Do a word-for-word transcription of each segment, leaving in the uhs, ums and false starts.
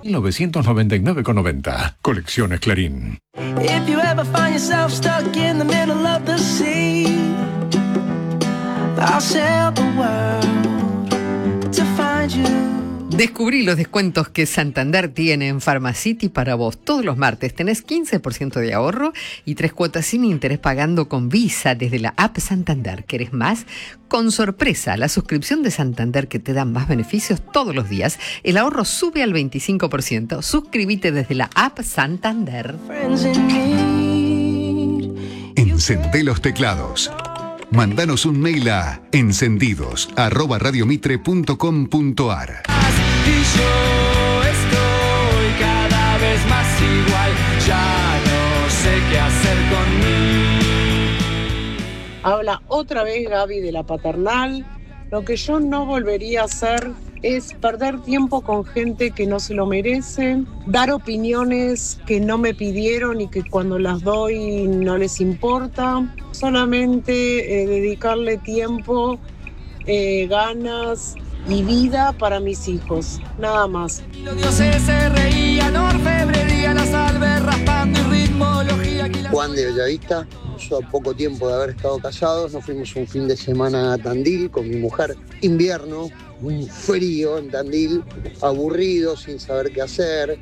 mil novecientos noventa y nueve con noventa. Colecciones Clarín. If you ever find yourself stuck in the middle of the sea, I'll sail the world to find you. Descubrí los descuentos que Santander tiene en Pharmacity para vos. Todos los martes tenés quince por ciento de ahorro y tres cuotas sin interés pagando con Visa desde la app Santander. ¿Querés más? Con sorpresa, la suscripción de Santander que te da más beneficios todos los días. El ahorro sube al veinticinco por ciento. Suscríbete desde la app Santander. Encendé los teclados. Mándanos un mail a encendidos arroba radiomitre punto com punto ar. Y yo estoy cada vez más igual, ya no sé qué hacer conmigo. Habla otra vez Gaby de la paternal. Lo que yo no volvería a hacer es perder tiempo con gente que no se lo merece, dar opiniones que no me pidieron y que cuando las doy no les importa, solamente eh, dedicarle tiempo, eh, ganas y vida para mis hijos, nada más. Los dioses se reían, orfebrería, la salve raspando y ritmología. Juan de Bellavista. Yo a poco tiempo de haber estado casados nos fuimos un fin de semana a Tandil con mi mujer. Invierno, un frío en Tandil, aburrido, sin saber qué hacer.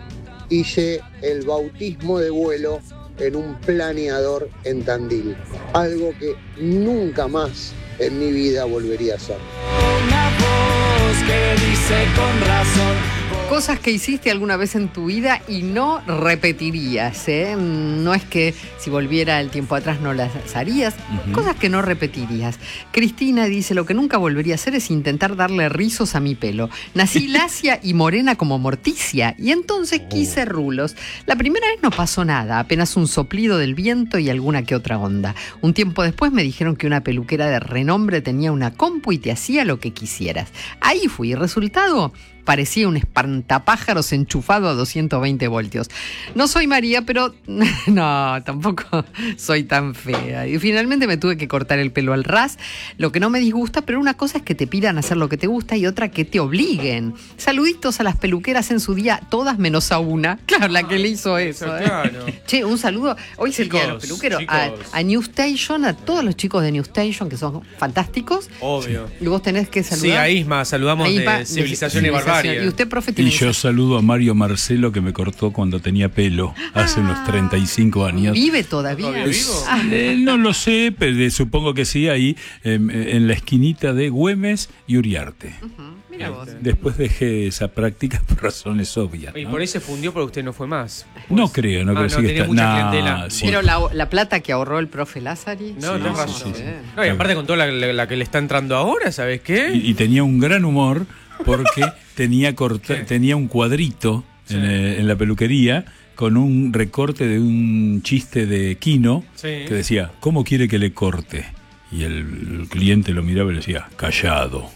Hice el bautismo de vuelo en un planeador en Tandil. Algo que nunca más en mi vida volvería a hacer. Una voz que dice con razón. Cosas que hiciste alguna vez en tu vida y no repetirías, ¿eh? No es que si volviera el tiempo atrás no las harías, uh-huh. Cosas que no repetirías. Cristina dice, lo que nunca volvería a hacer es intentar darle rizos a mi pelo. Nací lacia y morena como Morticia y entonces quise rulos. La primera vez no pasó nada, apenas un soplido del viento y alguna que otra onda. Un tiempo después me dijeron que una peluquera de renombre tenía una compu y te hacía lo que quisieras. Ahí fui, resultado... parecía un espantapájaros enchufado a doscientos veinte voltios. No soy María, pero no, tampoco soy tan fea. Y finalmente me tuve que cortar el pelo al ras, lo que no me disgusta, pero una cosa es que te pidan hacer lo que te gusta y otra que te obliguen. Saluditos a las peluqueras en su día, todas menos a una. Claro, la que le hizo eso. ¿eh? Claro. Che, un saludo. Hoy es el día de los peluqueros. A, a New Station, a todos los chicos de New Station, que son fantásticos. Obvio. Y vos tenés que saludar. Sí, a Isma, saludamos a Isma, de Civilización y Barbarie. Y usted, profe, y yo saludo a Mario Marcelo, que me cortó cuando tenía pelo, hace ah, unos treinta y cinco años. ¿Vive todavía? ¿Todavía vivo? Ah. Eh, no lo sé, pero supongo que sí, ahí eh, en la esquinita de Güemes y Uriarte. Uh-huh. Mira vos. Después dejé esa práctica por razones obvias. Y ¿no? por ahí se fundió porque usted no fue más. Pues, no creo, no creo. Ah, no, tenía está, mucha nah, clientela. Sí. Pero la, la plata que ahorró el profe Lázari. No, sí, no, sí, razón. Sí, sí. No, y aparte con toda la, la, la que le está entrando ahora, ¿sabes qué? Y, y tenía un gran humor porque tenía, corta, tenía un cuadrito sí. en, en la peluquería con un recorte de un chiste de Quino sí. que decía, ¿cómo quiere que le corte? Y el, el cliente lo miraba y le decía, callado.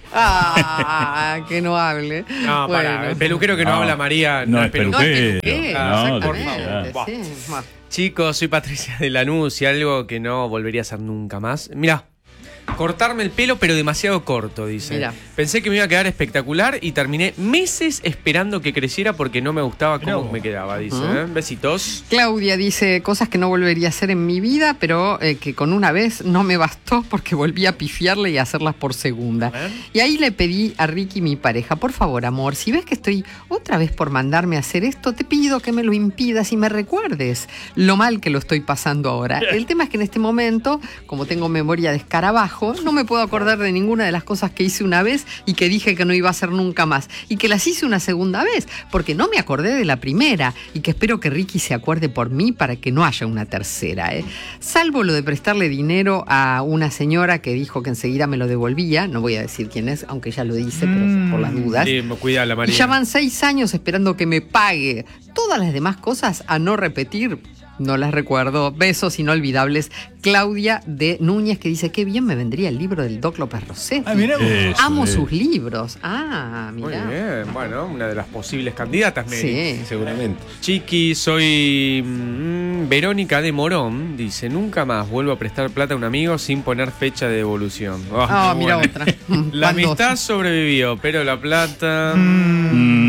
Ah, que no hable. No, bueno. Para, el peluquero que no, no habla, María, no, no es peluquero. peluquero. No, no, por favor. Sí. Chicos, soy Patricia de Lanús y algo que no volvería a hacer nunca más. Mirá. Cortarme el pelo, pero demasiado corto, dice. Mirá. Pensé que me iba a quedar espectacular y terminé meses esperando que creciera porque no me gustaba cómo no. me quedaba, dice. Uh-huh. ¿eh? Besitos. Claudia dice, cosas que no volvería a hacer en mi vida, pero eh, que con una vez no me bastó porque volví a pifiarle y a hacerlas por segunda. Y ahí le pedí a Ricky, mi pareja, por favor, amor, si ves que estoy otra vez por mandarme a hacer esto, te pido que me lo impidas y me recuerdes lo mal que lo estoy pasando ahora. El tema es que en este momento, como tengo memoria de escarabajo, no me puedo acordar de ninguna de las cosas que hice una vez y que dije que no iba a hacer nunca más. Y que las hice una segunda vez, porque no me acordé de la primera. Y que espero que Ricky se acuerde por mí para que no haya una tercera. ¿eh? Salvo lo de prestarle dinero a una señora que dijo que enseguida me lo devolvía. No voy a decir quién es, aunque ya lo dice, pero mm, por las dudas. Sí, cuidala, María. Y ya van seis años esperando que me pague. Todas las demás cosas a no repetir. No las recuerdo. Besos inolvidables. Claudia de Núñez, que dice, qué bien me vendría el libro del Doc López Rossetti. Ah, mirá, amo es. sus libros. Ah, mirá. Muy bien, bueno, una de las posibles candidatas, Mary. Sí. Seguramente. Chiqui, soy mmm, Verónica de Morón. Dice, nunca más vuelvo a prestar plata a un amigo sin poner fecha de devolución. Oh, oh mira bueno. Otra. La amistad sobrevivió, pero la plata... Mm. Mm.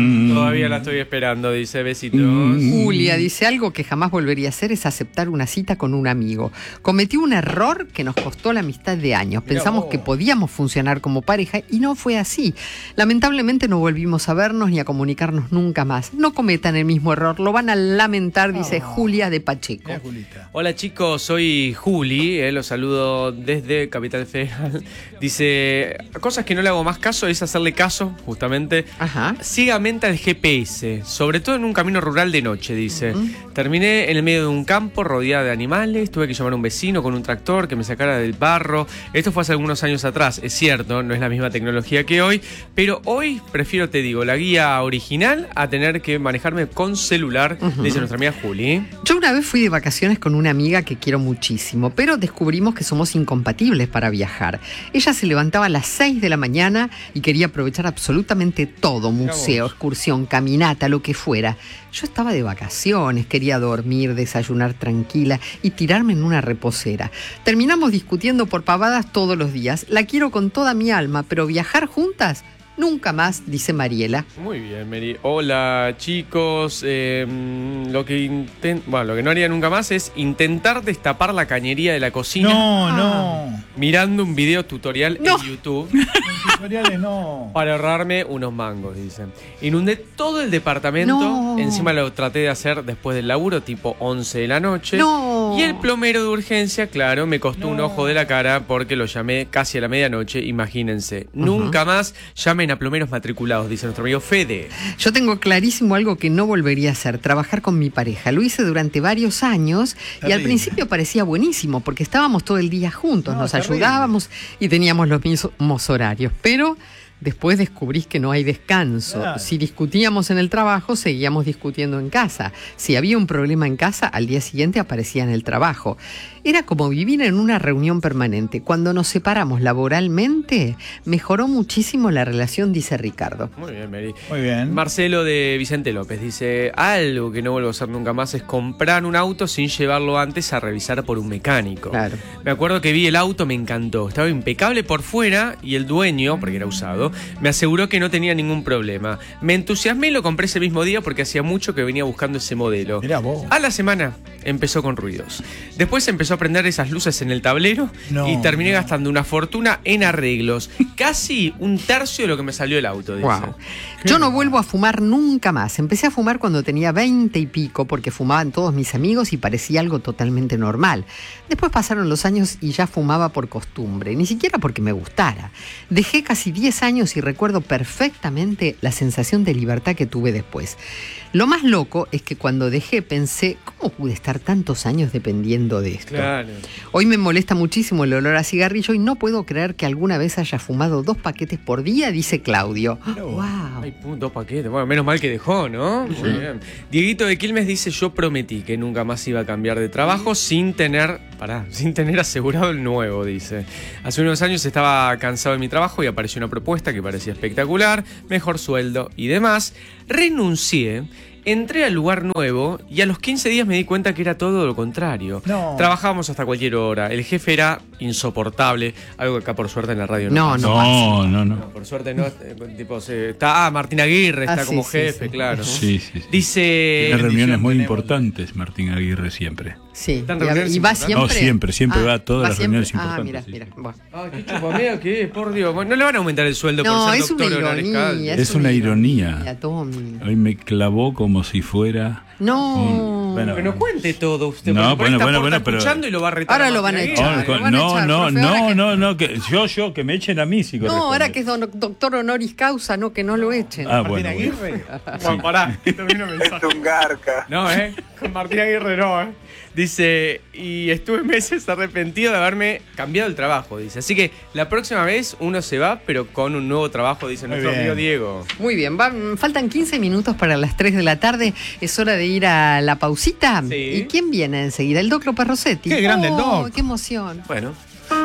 todavía la estoy esperando, dice, besitos. Mm. Julia dice, algo que jamás volvería a hacer es aceptar una cita con un amigo. Cometí un error que nos costó la amistad de años. Pensamos que podíamos funcionar como pareja y no fue así. Lamentablemente no volvimos a vernos ni a comunicarnos nunca más. No cometan el mismo error, lo van a lamentar, dice oh. Julia de Pacheco. Hola chicos, soy Juli, eh, los saludo desde Capital Federal. Dice, cosas que no le hago más caso es hacerle caso, justamente, Ajá. ciegamente al G P S, sobre todo en un camino rural de noche, dice. Uh-huh. Terminé en el medio de un campo rodeada de animales, tuve que llamar a un vecino con un tractor que me sacara del barro. Esto fue hace algunos años atrás, es cierto, no es la misma tecnología que hoy, pero hoy prefiero, te digo, la guía original a tener que manejarme con celular, uh-huh. dice nuestra amiga Juli. Yo una vez fui de vacaciones con una amiga que quiero muchísimo, pero descubrimos que somos incompatibles para viajar. Ella se levantaba a las seis de la mañana y quería aprovechar absolutamente todo, museo, excursión, caminata, lo que fuera. Yo estaba de vacaciones, quería dormir, desayunar tranquila y tirarme en una reposera. Terminamos discutiendo por pavadas todos los días. La quiero con toda mi alma, pero viajar juntas, nunca más, dice Mariela. Muy bien, Mary. Hola, chicos. Eh, lo que intent... bueno, lo que no haría nunca más es intentar destapar la cañería de la cocina. No, ah. no. Mirando un video tutorial no. en YouTube. Tutoriales no. Para ahorrarme unos mangos, dicen. Inundé todo el departamento. No. Encima lo traté de hacer después del laburo, tipo once de la noche. No. Y el plomero de urgencia, claro, me costó no. un ojo de la cara porque lo llamé casi a la medianoche. Imagínense. Uh-huh. Nunca más llamen a plomeros matriculados, dice nuestro amigo Fede. Yo tengo clarísimo algo que no volvería a hacer, trabajar con mi pareja. Lo hice durante varios años terrible. Y al principio parecía buenísimo porque estábamos todo el día juntos, no, nos terrible. ayudábamos y teníamos los mismos horarios, pero después descubrís que no hay descanso. Claro. Si discutíamos en el trabajo, seguíamos discutiendo en casa. Si había un problema en casa, al día siguiente aparecía en el trabajo. Era como vivir en una reunión permanente. Cuando nos separamos laboralmente, mejoró muchísimo la relación, dice Ricardo. Muy bien, Mary. Muy bien. Marcelo de Vicente López dice, algo que no vuelvo a hacer nunca más es comprar un auto sin llevarlo antes a revisar por un mecánico. Claro. Me acuerdo que vi el auto, me encantó. Estaba impecable por fuera y el dueño, porque era usado, me aseguró que no tenía ningún problema. Me entusiasmé y lo compré ese mismo día porque hacía mucho que venía buscando ese modelo. Mirá vos. A la semana empezó con ruidos. Después empezó a prender esas luces en el tablero no, y terminé no. gastando una fortuna en arreglos. Casi un tercio de lo que me salió el auto, dice. Wow. Yo no vuelvo a fumar nunca más. Empecé a fumar cuando tenía veinte y pico porque fumaban todos mis amigos y parecía algo totalmente normal. Después pasaron los años y ya fumaba por costumbre, ni siquiera porque me gustara. Dejé casi diez años y recuerdo perfectamente la sensación de libertad que tuve después. Lo más loco es que cuando dejé pensé, ¿cómo pude estar tantos años dependiendo de esto? Claro. Hoy me molesta muchísimo el olor a cigarrillo y no puedo creer que alguna vez haya fumado dos paquetes por día, dice Claudio. Pero, wow. Ay, dos paquetes. Bueno, menos mal que dejó, ¿no? Muy sí. bien. Dieguito de Quilmes dice, yo prometí que nunca más iba a cambiar de trabajo sin tener, pará, sin tener asegurado el nuevo, dice. Hace unos años estaba cansado de mi trabajo y apareció una propuesta que parecía espectacular, mejor sueldo y demás. Renuncié. Entré al lugar nuevo y a los quince días me di cuenta que era todo lo contrario. No. Trabajábamos hasta cualquier hora. El jefe era insoportable. Algo que acá por suerte en la radio no no No, no, no, no. no. Por suerte no. Tipo, se, está, ah, Martín Aguirre está ah, como sí, jefe, sí, sí. claro. Sí, sí, sí. Dice... Tiene reuniones muy importantes, Martín Aguirre, siempre. Sí. ¿Y va siempre? No, siempre, siempre ah, va a todas va las siempre. reuniones importantes. Ah, mira, sí. mira. Bueno. Ah, qué chupameo que es, por Dios. Bueno, no le van a aumentar el sueldo no, por ser es doctor una honoris ironía, causa. Es, es una ironía. ironía. Hoy me clavó como si fuera... No. Un, bueno, que no cuente todo usted. No, bueno, bueno, bueno, pero escuchando y lo va a retar. Ahora lo van a echar. No, no, no, no, no, no, que yo, yo, que me echen a mí si corresponde. No, ahora que es doctor honoris causa, no, que no lo echen. Ah, bueno. Martín Aguirre. Bueno, pará, termino el mensaje. Es un garca. No, eh, con Martín Aguirre no, eh. Dice, y estuve meses arrepentido de haberme cambiado el trabajo, dice. Así que la próxima vez uno se va, pero con un nuevo trabajo, dice nuestro amigo Diego. Muy bien, va, faltan quince minutos para las tres de la tarde. Es hora de ir a la pausita. Sí. ¿Y quién viene enseguida? El Doc López Rossetti. Qué grande el oh, Doc. Qué emoción. Bueno.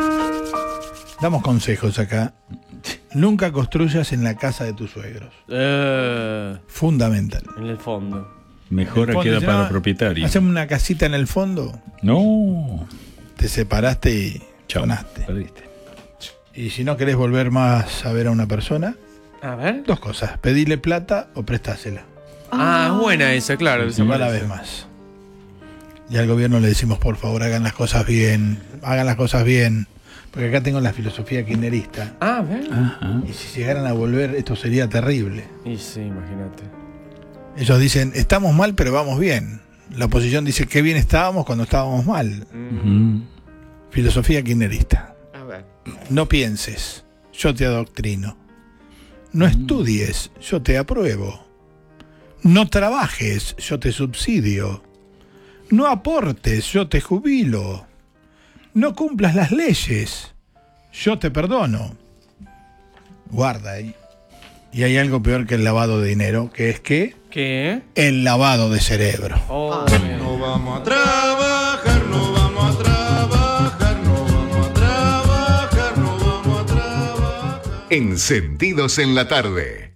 Damos consejos acá. Nunca construyas en la casa de tus suegros. Uh, Fundamental. En el fondo. Mejor queda para el propietario. Hacemos una casita en el fondo. No. Te separaste y chonaste. Perdiste. Y si no querés volver más a ver a una persona, a ver, dos cosas: pedirle plata o prestásela. Ah, es buena esa, claro. Y va la vez más. Y al gobierno le decimos, por favor, hagan las cosas bien, hagan las cosas bien. Porque acá tengo la filosofía kirchnerista. Ah, ¿ven? Ajá. Y si llegaran a volver, esto sería terrible. Y sí, imagínate. Ellos dicen, estamos mal, pero vamos bien. La oposición dice, qué bien estábamos cuando estábamos mal. Uh-huh. Filosofía kirchnerista. A ver. No pienses, yo te adoctrino. No estudies, yo te apruebo. No trabajes, yo te subsidio. No aportes, yo te jubilo. No cumplas las leyes, yo te perdono. Guarda ahí. Y hay algo peor que el lavado de dinero, que es que... ¿Qué? El lavado de cerebro. Oh, no vamos a trabajar, no vamos a trabajar, no vamos a trabajar, no vamos a trabajar. Encendidos en la tarde.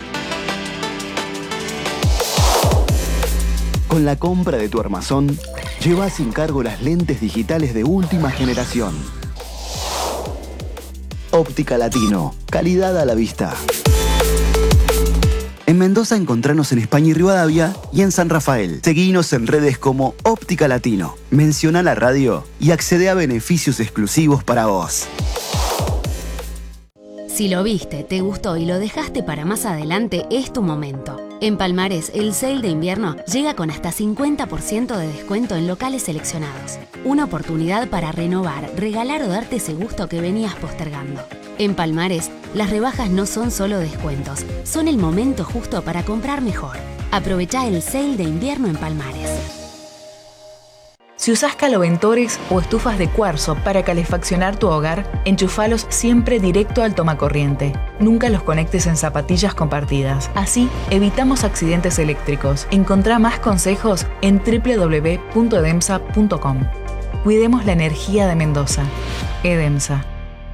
Con la compra de tu armazón, lleva sin cargo las lentes digitales de última generación. Óptica Latino, calidad a la vista. En Mendoza encontranos en España y Rivadavia y en San Rafael. Seguinos en redes como Óptica Latino. Menciona la radio y accede a beneficios exclusivos para vos. Si lo viste, te gustó y lo dejaste para más adelante, es tu momento. En Palmares, el sale de invierno llega con hasta cincuenta por ciento de descuento en locales seleccionados. Una oportunidad para renovar, regalar o darte ese gusto que venías postergando. En Palmares, las rebajas no son solo descuentos, son el momento justo para comprar mejor. Aprovechá el sale de invierno en Palmares. Si usás caloventores o estufas de cuarzo para calefaccionar tu hogar, enchufalos siempre directo al tomacorriente. Nunca los conectes en zapatillas compartidas. Así, evitamos accidentes eléctricos. Encontrá más consejos en doble u doble u doble u punto edemsa punto com. Cuidemos la energía de Mendoza. Edemsa.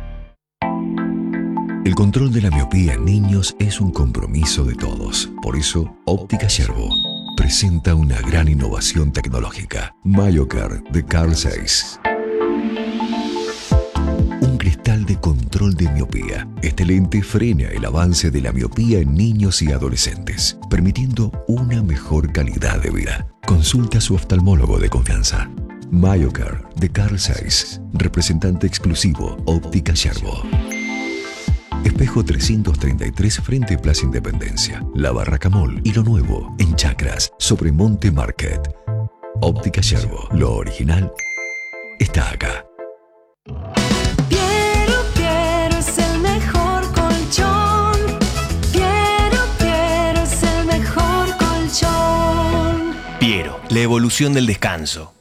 El control de la miopía en niños es un compromiso de todos. Por eso, Óptica Yerbo presenta una gran innovación tecnológica. MyoCare de Carl Zeiss. Un cristal de control de miopía. Este lente frena el avance de la miopía en niños y adolescentes, permitiendo una mejor calidad de vida. Consulta a su oftalmólogo de confianza. MyoCare de Carl Zeiss, representante exclusivo Óptica Yerbo. Espejo trescientos treinta y tres frente Plaza Independencia, La Barraca Mall y lo nuevo en Chacras sobre Monte Market. Óptica Yerbo, lo original está acá. Piero, Piero es el mejor colchón. Piero, Piero es el mejor colchón. Piero, la evolución del descanso.